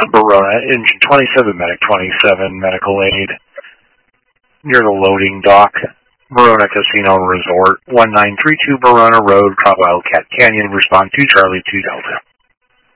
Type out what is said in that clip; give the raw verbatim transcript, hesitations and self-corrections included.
Verona, engine twenty-seven, medic twenty-seven, medical aid. Near the loading dock, Verona Casino Resort, one nine three two Verona Road, Cabo Cat Canyon, respond to Charlie two Delta.